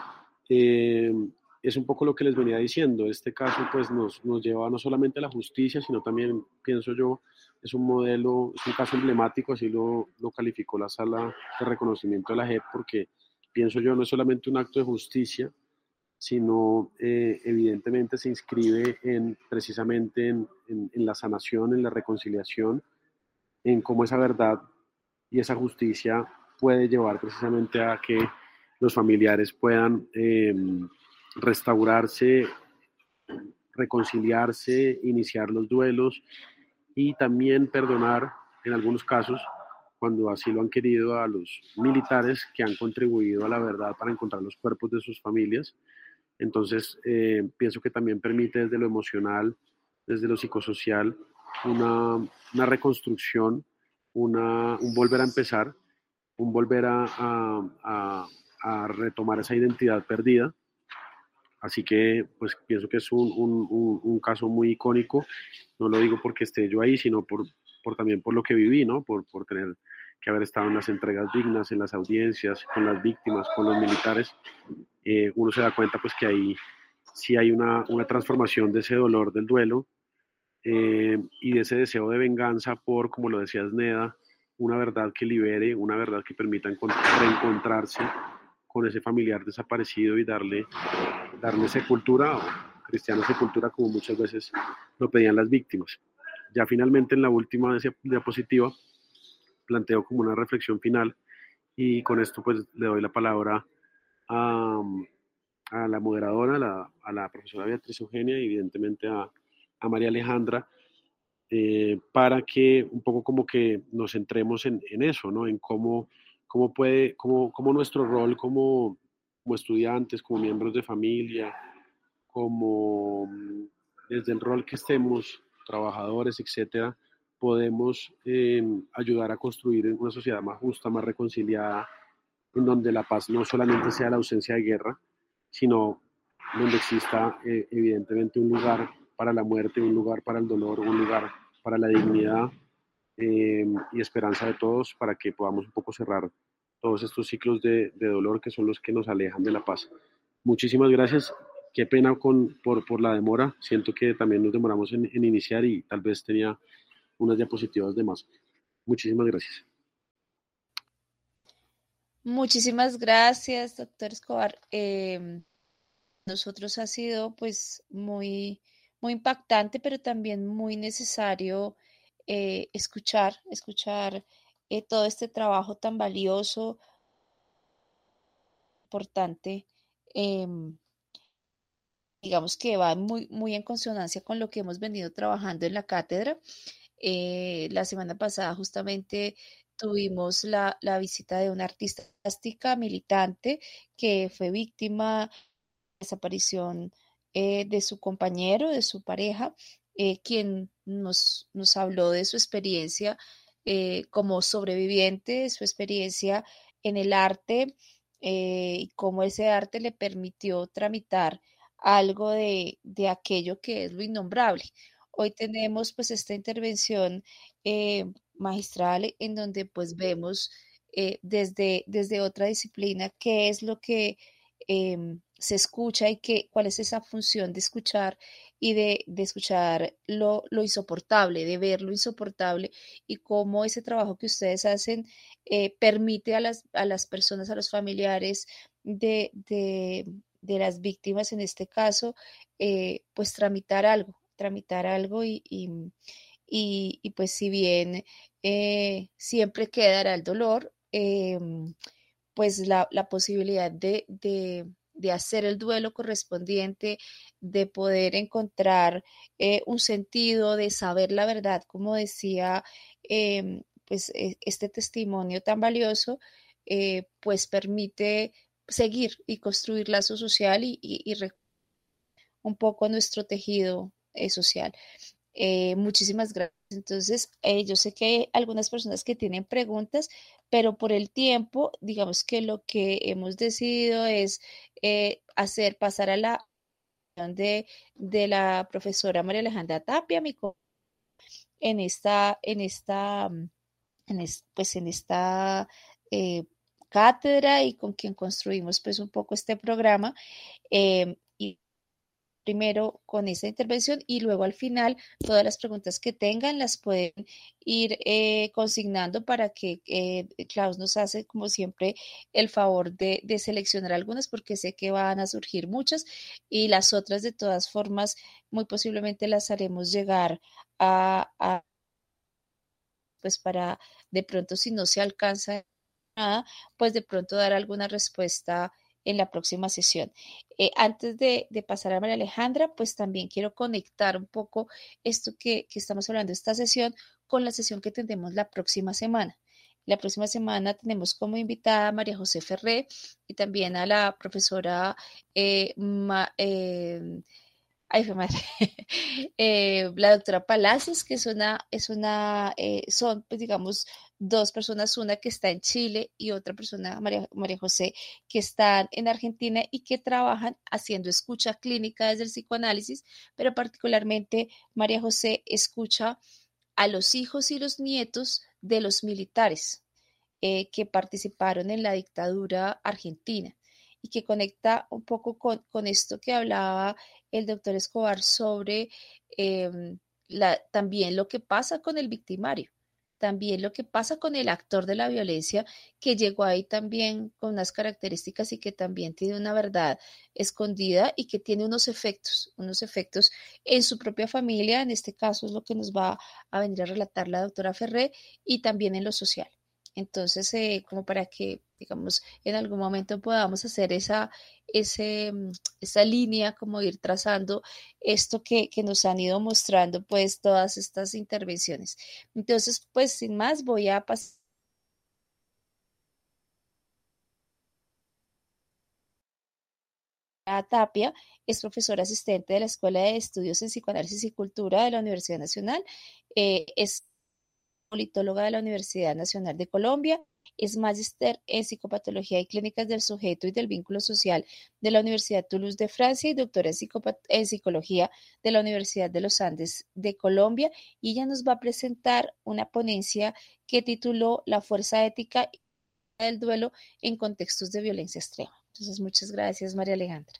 Speaker 1: es un poco lo que les venía diciendo. Este caso pues nos lleva no solamente a la justicia, sino también, pienso yo, es un modelo, es un caso emblemático, así lo calificó la sala de reconocimiento de la JEP, porque pienso yo no es solamente un acto de justicia, sino evidentemente se inscribe precisamente en la sanación, en la reconciliación, en cómo esa verdad y esa justicia puede llevar precisamente a que los familiares puedan restaurarse, reconciliarse, iniciar los duelos y también perdonar en algunos casos, cuando así lo han querido, a los militares que han contribuido a la verdad para encontrar los cuerpos de sus familias. Entonces, pienso que también permite desde lo emocional, desde lo psicosocial, una reconstrucción, un volver a empezar, un volver a retomar esa identidad perdida. Así que, pues pienso que es un caso muy icónico. No lo digo porque esté yo ahí, sino también por lo que viví, ¿no? Por tener que haber estado en las entregas dignas, en las audiencias, con las víctimas, con los militares. Uno se da cuenta pues que ahí sí hay una transformación de ese dolor del duelo y de ese deseo de venganza por, como lo decía Sneda, una verdad que libere, una verdad que permita reencontrarse con ese familiar desaparecido y darle sepultura, o cristiana sepultura, como muchas veces lo pedían las víctimas. Ya finalmente en la última diapositiva planteo como una reflexión final y con esto pues le doy la palabra a la moderadora, a la profesora Beatriz Eugenia y evidentemente a María Alejandra, para que un poco como que nos centremos en eso, ¿no? En cómo nuestro rol como estudiantes, como miembros de familia, como desde el rol que estemos, trabajadores, etcétera, podemos ayudar a construir una sociedad más justa, más reconciliada, en donde la paz no solamente sea la ausencia de guerra, sino donde exista evidentemente un lugar para la muerte, un lugar para el dolor, un lugar para la dignidad y esperanza de todos, para que podamos un poco cerrar todos estos ciclos de dolor que son los que nos alejan de la paz. Muchísimas gracias. Qué pena por la demora. Siento que también nos demoramos en iniciar y tal vez tenía unas diapositivas de más. Muchísimas gracias.
Speaker 2: Muchísimas gracias, doctor Escobar. Nosotros ha sido pues muy impactante, pero también muy necesario escuchar todo este trabajo tan valioso, importante, em, digamos que va muy en consonancia con lo que hemos venido trabajando en la cátedra. La semana pasada justamente tuvimos la visita de una artista plástica militante que fue víctima desaparición de su compañero, de su pareja, quien nos habló de su experiencia como sobreviviente, de su experiencia en el arte y cómo ese arte le permitió tramitar algo de aquello que es lo innombrable. Hoy tenemos pues esta intervención magistral en donde pues vemos desde otra disciplina qué es lo que se escucha y cuál es esa función de escuchar y de escuchar lo insoportable, de ver lo insoportable y cómo ese trabajo que ustedes hacen permite a las personas, a los familiares de las víctimas en este caso, pues tramitar algo y pues si bien siempre quedará el dolor, pues la posibilidad de hacer el duelo correspondiente, de poder encontrar un sentido, de saber la verdad, como decía, pues este testimonio tan valioso, pues permite seguir y construir lazo social un poco nuestro tejido social. Muchísimas gracias. Entonces, yo sé que hay algunas personas que tienen preguntas, pero por el tiempo, digamos que lo que hemos decidido es pasar a la de la profesora María Alejandra Tapia, en pues en esta eh, cátedra y con quien construimos pues un poco este programa. Y primero con esa intervención y luego al final todas las preguntas que tengan las pueden ir consignando para que Klaus nos hace como siempre el favor de seleccionar algunas porque sé que van a surgir muchas y las otras de todas formas muy posiblemente las haremos llegar a pues para de pronto si no se alcanza nada, pues de pronto dar alguna respuesta en la próxima sesión. Antes de pasar a María Alejandra, pues también quiero conectar un poco esto que estamos hablando de esta sesión con la sesión que tendremos la próxima semana. La próxima semana tenemos como invitada a María José Ferré y también a la profesora ay, fue madre. La doctora Palacios, que son, pues digamos, dos personas, una que está en Chile y otra persona, María José, que están en Argentina y que trabajan haciendo escucha clínica desde el psicoanálisis, pero particularmente María José escucha a los hijos y los nietos de los militares que participaron en la dictadura argentina y que conecta un poco con esto que hablaba el doctor Escobar sobre también lo que pasa con el victimario, también lo que pasa con el actor de la violencia que llegó ahí también con unas características y que también tiene una verdad escondida y que tiene unos efectos en su propia familia, en este caso es lo que nos va a venir a relatar la doctora Ferré, y también en lo social. Entonces, como para que, digamos, en algún momento podamos hacer esa línea, como ir trazando esto que nos han ido mostrando, pues, todas estas intervenciones. Entonces, pues, sin más, voy a pasar a Tapia, es profesora asistente de la Escuela de Estudios en Psicoanálisis y Cultura de la Universidad Nacional, es politóloga de la Universidad Nacional de Colombia, es magíster en psicopatología y clínicas del sujeto y del vínculo social de la Universidad Toulouse de Francia y doctora en psicología de la Universidad de los Andes de Colombia. Y ella nos va a presentar una ponencia que tituló La fuerza ética del duelo en contextos de violencia extrema. Entonces, muchas gracias, María Alejandra.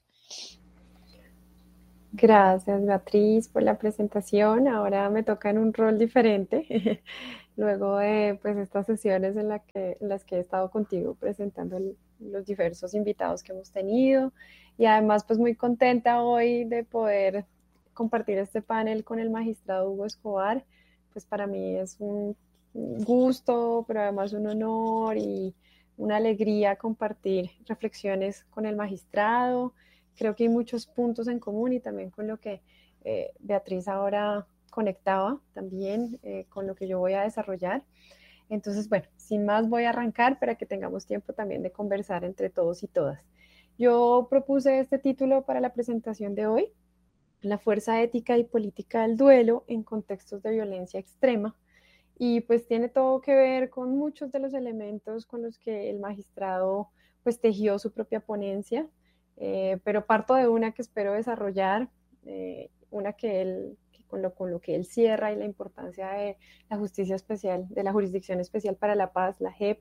Speaker 3: Gracias, Beatriz, por la presentación. Ahora me toca en un rol diferente, luego de pues, estas sesiones en las que he estado contigo presentando los diversos invitados que hemos tenido, y además pues muy contenta hoy de poder compartir este panel con el magistrado Hugo Escobar. Pues para mí es un gusto, pero además un honor y una alegría compartir reflexiones con el magistrado. Creo que hay muchos puntos en común y también con lo que Beatriz ahora conectaba también con lo que yo voy a desarrollar. Entonces, bueno, sin más voy a arrancar para que tengamos tiempo también de conversar entre todos y todas. Yo propuse este título para la presentación de hoy: la fuerza ética y política del duelo en contextos de violencia extrema. Y pues tiene todo que ver con muchos de los elementos con los que el magistrado pues tejió su propia ponencia, pero parto de una que espero desarrollar, una con lo que él cierra, y la importancia de la justicia especial, de la Jurisdicción Especial para la Paz, la JEP.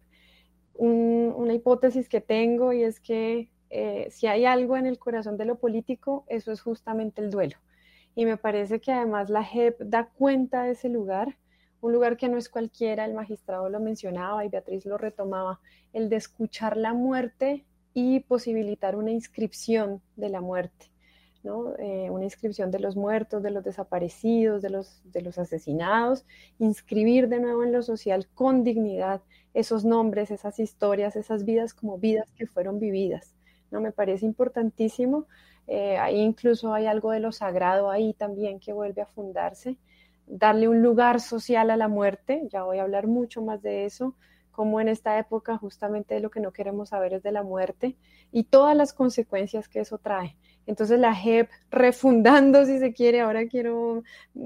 Speaker 3: Una hipótesis que tengo, y es que si hay algo en el corazón de lo político, eso es justamente el duelo. Y me parece que además la JEP da cuenta de ese lugar, un lugar que no es cualquiera. El magistrado lo mencionaba y Beatriz lo retomaba: el de escuchar la muerte y posibilitar una inscripción de la muerte, ¿no? Una inscripción de los muertos, de los desaparecidos, de los asesinados, inscribir de nuevo en lo social con dignidad esos nombres, esas historias, esas vidas como vidas que fueron vividas, ¿no? Me parece importantísimo. Ahí incluso hay algo de lo sagrado ahí también que vuelve a fundarse, darle un lugar social a la muerte. Ya voy a hablar mucho más de eso, como en esta época justamente lo que no queremos saber es de la muerte y todas las consecuencias que eso trae. Entonces la JEP refundando, si se quiere, ahora quiero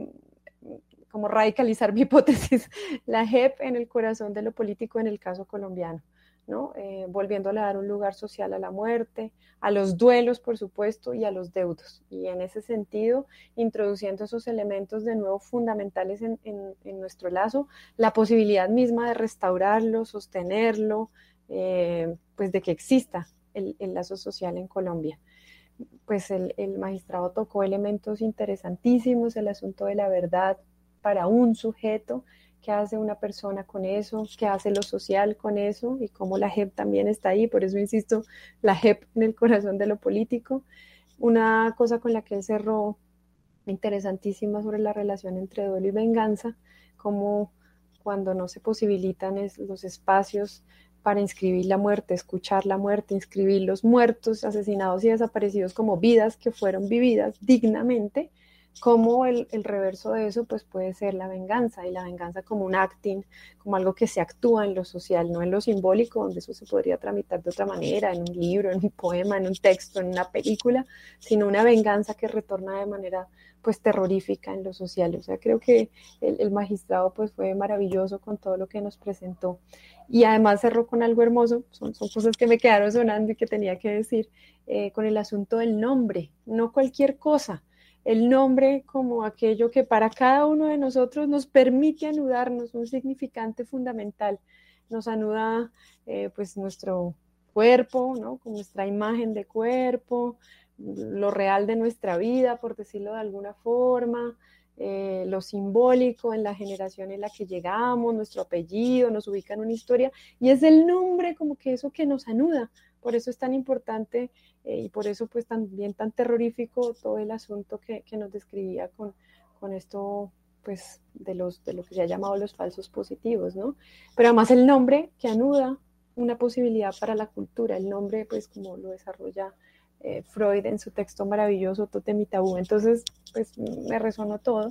Speaker 3: como radicalizar mi hipótesis, la JEP en el corazón de lo político en el caso colombiano, ¿no? Volviéndole a dar un lugar social a la muerte, a los duelos, por supuesto, y a los deudos. Y en ese sentido, introduciendo esos elementos de nuevo fundamentales en nuestro lazo, la posibilidad misma de restaurarlo, sostenerlo, pues de que exista el lazo social en Colombia. Pues el magistrado tocó elementos interesantísimos: el asunto de la verdad para un sujeto, qué hace una persona con eso, qué hace lo social con eso, y cómo la JEP también está ahí. Por eso insisto, la JEP en el corazón de lo político. Una cosa con la que él cerró interesantísima sobre la relación entre duelo y venganza, como cuando no se posibilitan los espacios para inscribir la muerte, escuchar la muerte, inscribir los muertos, asesinados y desaparecidos como vidas que fueron vividas dignamente, como el reverso de eso pues puede ser la venganza, y la venganza como un acting, como algo que se actúa en lo social, no en lo simbólico, donde eso se podría tramitar de otra manera, en un libro, en un poema, en un texto, en una película, sino una venganza que retorna de manera pues terrorífica en lo social. O sea, creo que el magistrado pues fue maravilloso con todo lo que nos presentó, y además cerró con algo hermoso. Son cosas que me quedaron sonando y que tenía que decir, con el asunto del nombre, no cualquier cosa. El nombre como aquello que para cada uno de nosotros nos permite anudarnos, un significante fundamental. Nos anuda pues nuestro cuerpo, ¿no? Con nuestra imagen de cuerpo, lo real de nuestra vida, por decirlo de alguna forma, lo simbólico en la generación en la que llegamos, nuestro apellido, nos ubica en una historia, y es el nombre como que eso que nos anuda. Por eso es tan importante y por eso pues también tan terrorífico todo el asunto que nos describía con esto pues de lo que se ha llamado los falsos positivos, ¿no? Pero además el nombre que anuda una posibilidad para la cultura, el nombre pues como lo desarrolla Freud en su texto maravilloso Tótem y Tabú. Entonces pues me resonó todo,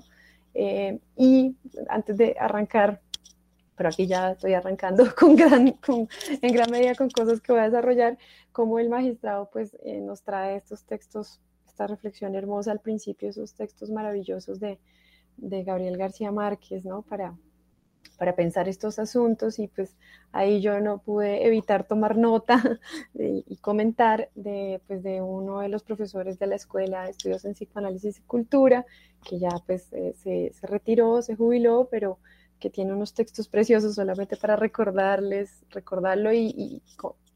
Speaker 3: y antes de arrancar, pero aquí ya estoy arrancando en gran medida con cosas que voy a desarrollar, como el magistrado pues nos trae estos textos, esta reflexión hermosa al principio, esos textos maravillosos de Gabriel García Márquez, ¿no? Para pensar estos asuntos, y pues ahí yo no pude evitar tomar nota y comentar pues de uno de los profesores de la Escuela de Estudios en Psicoanálisis y Cultura, que ya pues se retiró, se jubiló, pero que tiene unos textos preciosos, solamente para recordarlo y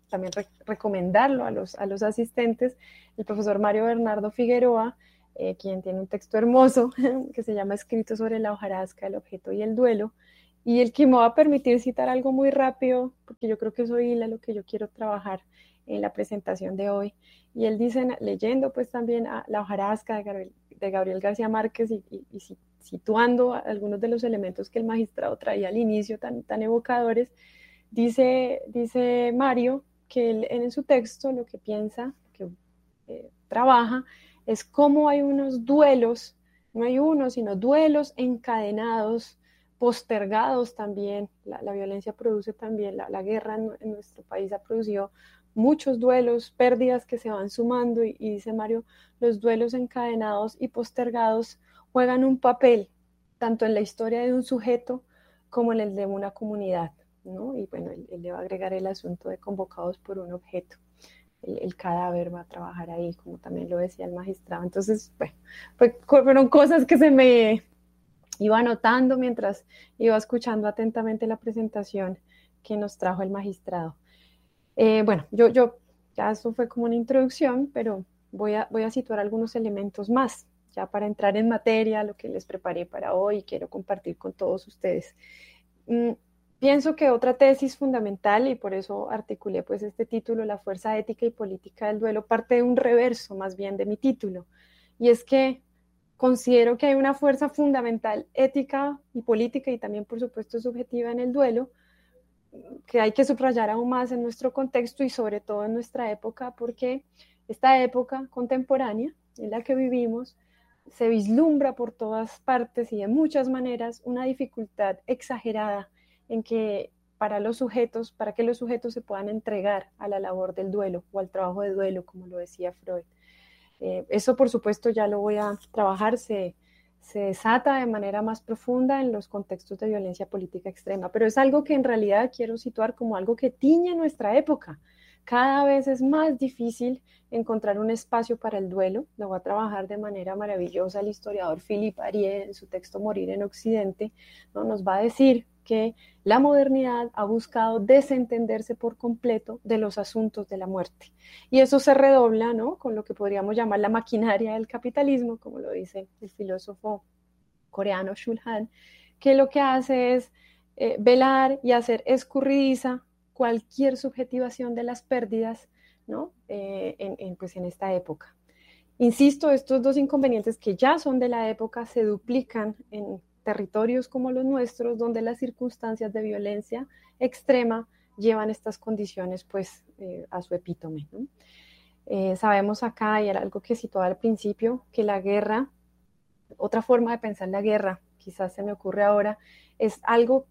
Speaker 3: también recomendarlo a los asistentes, el profesor Mario Bernardo Figueroa, quien tiene un texto hermoso que se llama Escrito sobre la hojarasca, el objeto y el duelo, y el que me va a permitir citar algo muy rápido, porque yo creo que eso hila lo que yo quiero trabajar en la presentación de hoy. Y él dice, leyendo pues también a la hojarasca de Gabriel García Márquez y situando algunos de los elementos que el magistrado traía al inicio tan evocadores, dice Mario que él, en su texto lo que piensa, que trabaja, es cómo hay unos duelos, no hay uno, sino duelos encadenados, postergados también. La violencia produce también, la guerra en nuestro país ha producido muchos duelos, pérdidas que se van sumando y dice Mario, los duelos encadenados y postergados juegan un papel tanto en la historia de un sujeto como en el de una comunidad, ¿no? Y bueno, él le va a agregar el asunto de convocados por un objeto. El cadáver va a trabajar ahí, como también lo decía el magistrado. Entonces, bueno, fueron cosas que se me iba anotando mientras iba escuchando atentamente la presentación que nos trajo el magistrado. Bueno, yo ya eso fue como una introducción, pero voy a situar algunos elementos más, ya para entrar en materia, lo que les preparé para hoy y quiero compartir con todos ustedes. Pienso que otra tesis fundamental, y por eso articulé pues este título, La fuerza ética y política del duelo, parte de un reverso más bien de mi título, y es que considero que hay una fuerza fundamental ética y política y también por supuesto subjetiva en el duelo, que hay que subrayar aún más en nuestro contexto y sobre todo en nuestra época, porque esta época contemporánea en la que vivimos se vislumbra por todas partes y de muchas maneras una dificultad exagerada en que para que los sujetos se puedan entregar a la labor del duelo o al trabajo de duelo, como lo decía Freud. Eso, por supuesto, ya lo voy a trabajar, se desata de manera más profunda en los contextos de violencia política extrema, pero es algo que en realidad quiero situar como algo que tiñe nuestra época. Cada vez es más difícil encontrar un espacio para el duelo. Lo va a trabajar de manera maravillosa el historiador Philippe Arié en su texto Morir en Occidente, ¿no? Nos va a decir que la modernidad ha buscado desentenderse por completo de los asuntos de la muerte. Y eso se redobla, ¿no?, con lo que podríamos llamar la maquinaria del capitalismo, como lo dice el filósofo coreano Shul Han, que lo que hace es velar y hacer escurridiza cualquier subjetivación de las pérdidas, ¿no?, pues en esta época. Insisto, estos dos inconvenientes que ya son de la época se duplican en territorios como los nuestros, donde las circunstancias de violencia extrema llevan estas condiciones pues a su epítome, ¿no? Sabemos acá, y era algo que situaba al principio, que la guerra, otra forma de pensar la guerra, quizás se me ocurre ahora, es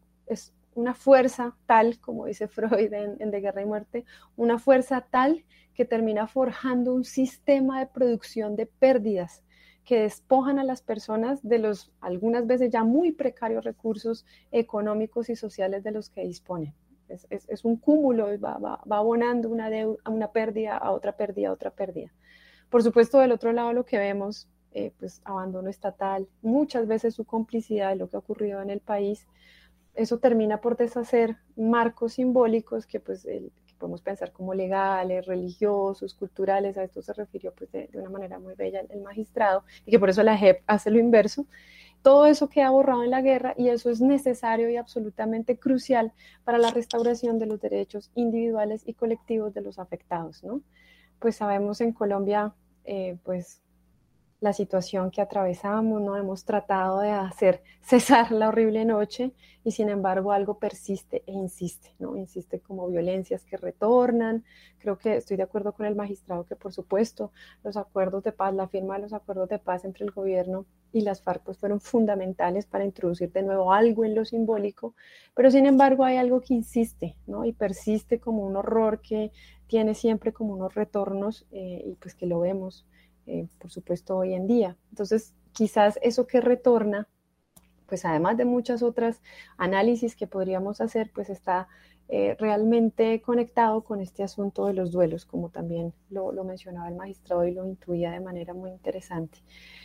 Speaker 3: una fuerza tal, como dice Freud en De Guerra y Muerte, una fuerza tal que termina forjando un sistema de producción de pérdidas que despojan a las personas de los algunas veces ya muy precarios recursos económicos y sociales de los que disponen. Es un cúmulo, va abonando una pérdida a otra pérdida, a otra pérdida. Por supuesto, del otro lado lo que vemos, pues abandono estatal, muchas veces su complicidad de lo que ha ocurrido en el país, eso termina por deshacer marcos simbólicos que pues que podemos pensar como legales, religiosos, culturales. A esto se refirió pues de una manera muy bella el magistrado, y que por eso la JEP hace lo inverso. Todo eso queda borrado en la guerra y eso es necesario y absolutamente crucial para la restauración de los derechos individuales y colectivos de los afectados, ¿no? Pues sabemos en Colombia, pues la situación que atravesamos, ¿no? Hemos tratado de hacer cesar la horrible noche y sin embargo algo persiste e insiste, ¿no? Insiste como violencias que retornan. Creo que estoy de acuerdo con el magistrado que por supuesto los acuerdos de paz, la firma de los acuerdos de paz entre el gobierno y las FARC pues fueron fundamentales para introducir de nuevo algo en lo simbólico, pero sin embargo hay algo que insiste, ¿no? Y persiste como un horror que tiene siempre como unos retornos y pues que lo vemos por supuesto hoy en día. Entonces quizás eso que retorna, pues además de muchas otras análisis que podríamos hacer, pues está realmente conectado con este asunto de los duelos, como también lo mencionaba el magistrado y lo intuía de manera muy interesante.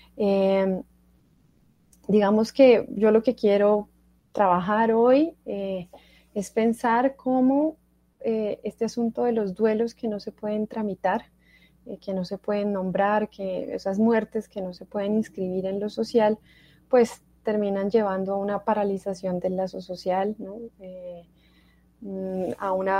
Speaker 3: Digamos que yo lo que quiero trabajar hoy es pensar cómo este asunto de los duelos que no se pueden tramitar, que no se pueden nombrar, que esas muertes que no se pueden inscribir en lo social, pues terminan llevando a una paralización del lazo social, ¿no? A una